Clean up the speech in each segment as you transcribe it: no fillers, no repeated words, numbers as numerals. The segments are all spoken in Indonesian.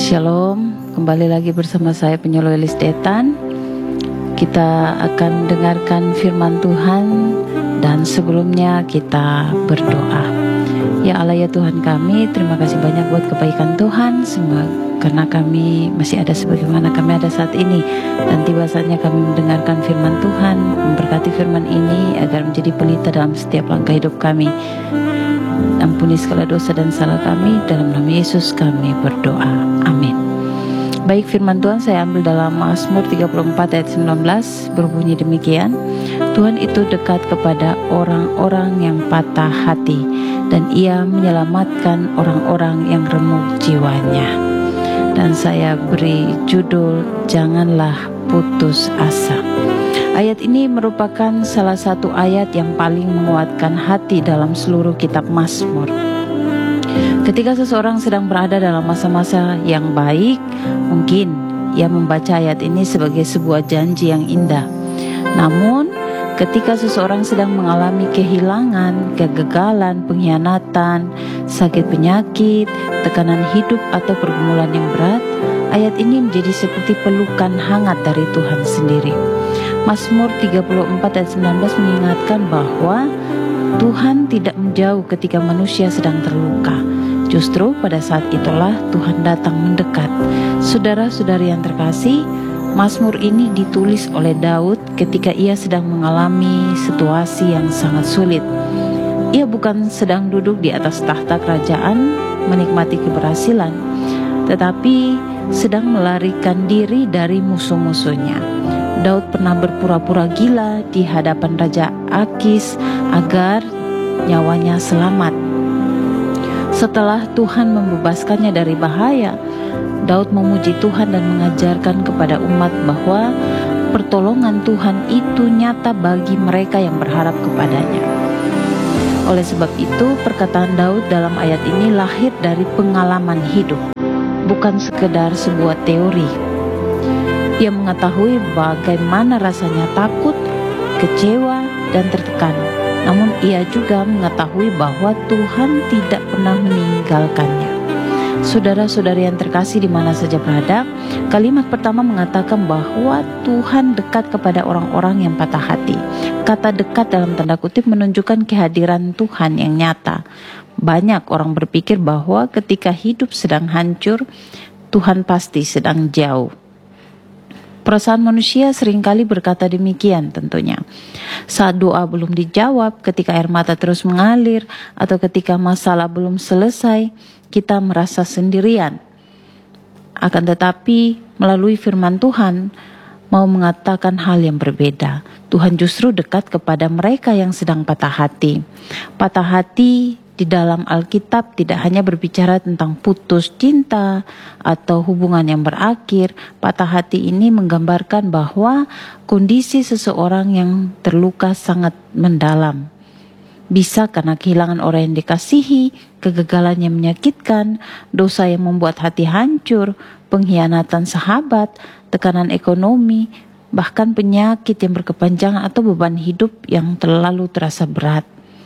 Shalom, kembali lagi bersama saya penyuluh Elis Detan. Kita akan dengarkan firman Tuhan dan sebelumnya kita berdoa. Ya Allah ya Tuhan kami, terima kasih banyak buat kebaikan Tuhan karena kami masih ada sebagaimana kami ada saat ini. Dan tiba saatnya kami mendengarkan firman Tuhan, memberkati firman ini agar menjadi pelita dalam setiap langkah hidup kami. Ampuni segala dosa dan salah kami, dalam nama Yesus kami berdoa, amin. Baik, firman Tuhan saya ambil dalam Mazmur 34 ayat 19, berbunyi demikian: Tuhan itu dekat kepada orang-orang yang patah hati, dan ia menyelamatkan orang-orang yang remuk jiwanya. Dan saya beri judul, janganlah putus asa. Ayat ini merupakan salah satu ayat yang paling menguatkan hati dalam seluruh kitab Mazmur. Ketika seseorang sedang berada dalam masa-masa yang baik, mungkin ia membaca ayat ini sebagai sebuah janji yang indah. Namun, ketika seseorang sedang mengalami kehilangan, kegagalan, pengkhianatan, sakit penyakit, tekanan hidup atau pergumulan yang berat, ayat ini menjadi seperti pelukan hangat dari Tuhan sendiri. Mazmur 34 ayat 19 mengingatkan bahwa Tuhan tidak menjauh ketika manusia sedang terluka. Justru pada saat itulah Tuhan datang mendekat. Saudara-saudari yang terkasih, Mazmur ini ditulis oleh Daud ketika ia sedang mengalami situasi yang sangat sulit. Ia bukan sedang duduk di atas tahta kerajaan menikmati keberhasilan, tetapi sedang melarikan diri dari musuh-musuhnya. Daud pernah berpura-pura gila di hadapan Raja Akis agar nyawanya selamat. Setelah Tuhan membebaskannya dari bahaya, Daud memuji Tuhan dan mengajarkan kepada umat bahwa pertolongan Tuhan itu nyata bagi mereka yang berharap kepadanya. Oleh sebab itu, perkataan Daud dalam ayat ini lahir dari pengalaman hidup, bukan sekedar sebuah teori. Ia mengetahui bagaimana rasanya takut, kecewa, dan tertekan. Namun ia juga mengetahui bahwa Tuhan tidak pernah meninggalkannya. Saudara-saudari yang terkasih di mana saja berada, kalimat pertama mengatakan bahwa Tuhan dekat kepada orang-orang yang patah hati. Kata dekat dalam tanda kutip menunjukkan kehadiran Tuhan yang nyata. Banyak orang berpikir bahwa ketika hidup sedang hancur, Tuhan pasti sedang jauh. Perasaan manusia seringkali berkata demikian tentunya. Saat doa belum dijawab, ketika air mata terus mengalir, atau ketika masalah belum selesai, kita merasa sendirian. Akan tetapi, melalui firman Tuhan, mau mengatakan hal yang berbeda. Tuhan justru dekat kepada mereka yang sedang patah hati. Patah hati di dalam Alkitab tidak hanya berbicara tentang putus cinta atau hubungan yang berakhir. Patah hati ini menggambarkan bahwa kondisi seseorang yang terluka sangat mendalam. Bisa karena kehilangan orang yang dikasihi, kegagalan yang menyakitkan, dosa yang membuat hati hancur, pengkhianatan sahabat, tekanan ekonomi, bahkan penyakit yang berkepanjangan atau beban hidup yang terlalu terasa berat.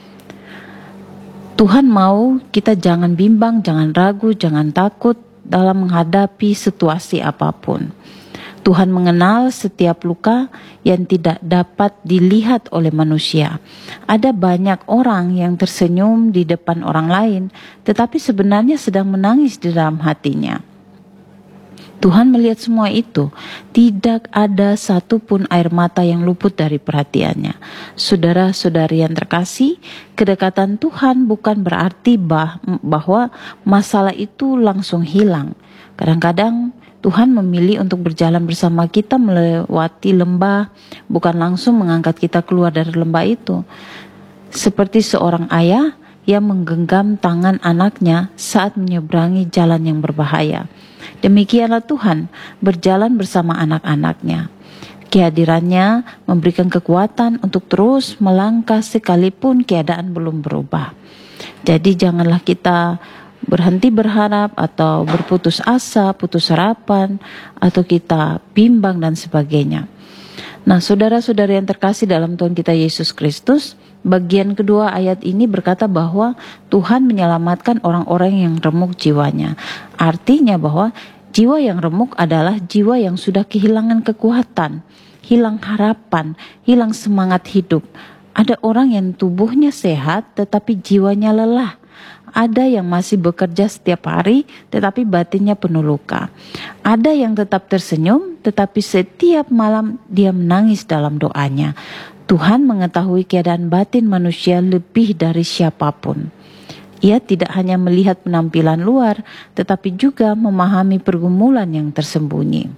Tuhan mau kita jangan bimbang, jangan ragu, jangan takut dalam menghadapi situasi apapun. Tuhan mengenal setiap luka yang tidak dapat dilihat oleh manusia. Ada banyak orang yang tersenyum di depan orang lain, tetapi sebenarnya sedang menangis di dalam hatinya. Tuhan melihat semua itu. Tidak ada satupun air mata yang luput dari perhatiannya. Saudara-saudari yang terkasih, kedekatan Tuhan bukan berarti bahwa masalah itu langsung hilang. Kadang-kadang Tuhan memilih untuk berjalan bersama kita melewati lembah, bukan langsung mengangkat kita keluar dari lembah itu. Seperti seorang ayah yang menggenggam tangan anaknya saat menyeberangi jalan yang berbahaya. Demikianlah Tuhan berjalan bersama anak-anaknya. Kehadirannya memberikan kekuatan untuk terus melangkah sekalipun keadaan belum berubah. Jadi janganlah kita berhenti berharap atau berputus asa, putus harapan, atau kita bimbang dan sebagainya. Nah, saudara-saudari yang terkasih dalam Tuhan kita Yesus Kristus, bagian kedua ayat ini berkata bahwa Tuhan menyelamatkan orang-orang yang remuk jiwanya. Artinya bahwa Jiwa yang remuk adalah jiwa yang sudah kehilangan kekuatan, hilang harapan, hilang semangat hidup. Ada orang yang tubuhnya sehat tetapi jiwanya lelah. Ada yang masih bekerja setiap hari tetapi batinnya penuh luka. Ada yang tetap tersenyum tetapi setiap malam dia menangis dalam doanya. Tuhan mengetahui keadaan batin manusia lebih dari siapapun. Ia tidak hanya melihat penampilan luar tetapi juga memahami pergumulan yang tersembunyi.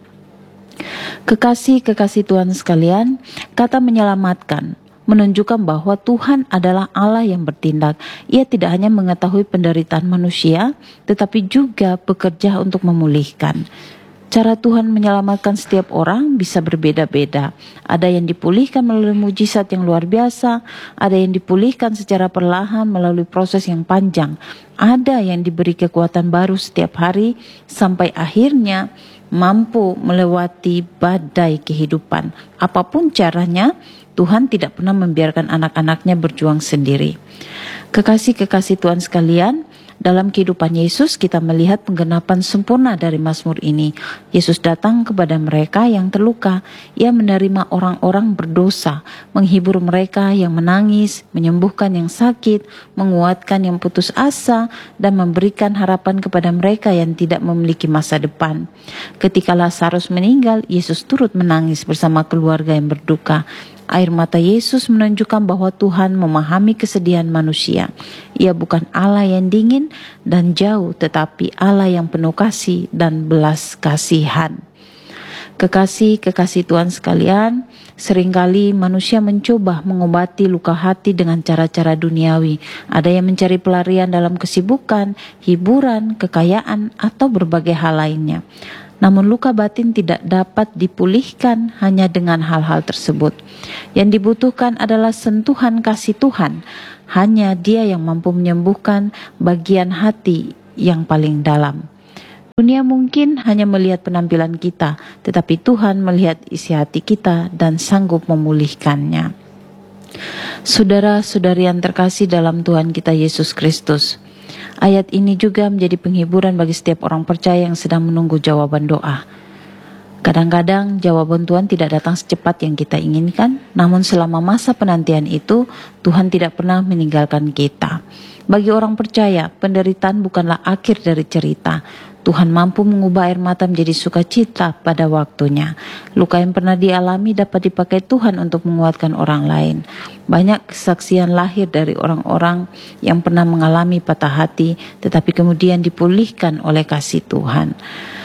Kekasih-kekasih Tuhan sekalian, kata menyelamatkan menunjukkan bahwa Tuhan adalah Allah yang bertindak. Ia tidak hanya mengetahui penderitaan manusia, tetapi juga bekerja untuk memulihkan. Cara Tuhan menyelamatkan setiap orang bisa berbeda-beda. Ada yang dipulihkan melalui mujizat yang luar biasa, ada yang dipulihkan secara perlahan melalui proses yang panjang, ada yang diberi kekuatan baru setiap hari sampai akhirnya mampu melewati badai kehidupan. Apapun caranya, Tuhan tidak pernah membiarkan anak-anaknya berjuang sendiri. Kekasih-kekasih Tuhan sekalian, dalam kehidupan Yesus kita melihat penggenapan sempurna dari Mazmur ini. Yesus datang kepada mereka yang terluka. Ia menerima orang-orang berdosa, menghibur mereka yang menangis, menyembuhkan yang sakit, menguatkan yang putus asa, dan memberikan harapan kepada mereka yang tidak memiliki masa depan. Ketika Lazarus meninggal, Yesus turut menangis bersama keluarga yang berduka. Air mata Yesus menunjukkan bahwa Tuhan memahami kesedihan manusia. Ia bukan Allah yang dingin dan jauh, tetapi Allah yang penuh kasih dan belas kasihan. Kekasih-kekasih Tuhan sekalian, seringkali manusia mencoba mengobati luka hati dengan cara-cara duniawi. Ada yang mencari pelarian dalam kesibukan, hiburan, kekayaan, atau berbagai hal lainnya. Namun luka batin tidak dapat dipulihkan hanya dengan hal-hal tersebut. Yang dibutuhkan adalah sentuhan kasih Tuhan. Hanya Dia yang mampu menyembuhkan bagian hati yang paling dalam. Dunia mungkin hanya melihat penampilan kita, tetapi Tuhan melihat isi hati kita dan sanggup memulihkannya. Saudara-saudari yang terkasih dalam Tuhan kita Yesus Kristus, ayat ini juga menjadi penghiburan bagi setiap orang percaya yang sedang menunggu jawaban doa. Kadang-kadang jawaban Tuhan tidak datang secepat yang kita inginkan, namun selama masa penantian itu, Tuhan tidak pernah meninggalkan kita. Bagi orang percaya, penderitaan bukanlah akhir dari cerita. Tuhan mampu mengubah air mata menjadi sukacita pada waktunya. Luka yang pernah dialami dapat dipakai Tuhan untuk menguatkan orang lain. Banyak kesaksian lahir dari orang-orang yang pernah mengalami patah hati, tetapi kemudian dipulihkan oleh kasih Tuhan.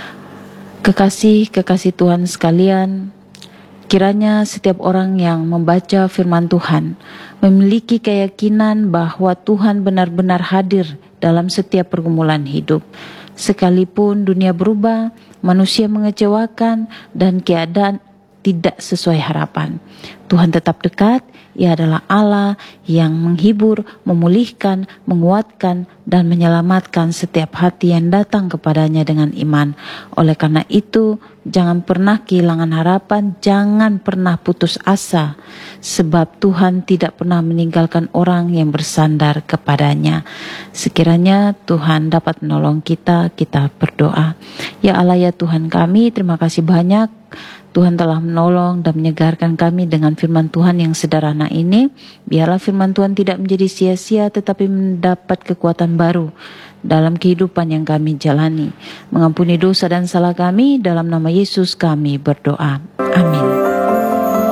Kekasih-kekasih Tuhan sekalian, kiranya setiap orang yang membaca firman Tuhan memiliki keyakinan bahwa Tuhan benar-benar hadir dalam setiap pergumulan hidup. Sekalipun dunia berubah, manusia mengecewakan, dan keadaan tidak sesuai harapan, Tuhan tetap dekat. Ia adalah Allah yang menghibur, memulihkan, menguatkan, dan menyelamatkan setiap hati yang datang kepadanya dengan iman. Oleh karena itu, jangan pernah kehilangan harapan, jangan pernah putus asa, sebab Tuhan tidak pernah meninggalkan orang yang bersandar kepadanya. Sekiranya Tuhan dapat menolong kita, kita berdoa. Ya Allah, ya Tuhan kami, terima kasih banyak Tuhan telah menolong dan menyegarkan kami dengan firman Tuhan yang sederhana ini. Biarlah firman Tuhan tidak menjadi sia-sia, tetapi mendapat kekuatan baru dalam kehidupan yang kami jalani. Mengampuni dosa dan salah kami, dalam nama Yesus kami berdoa. Amin.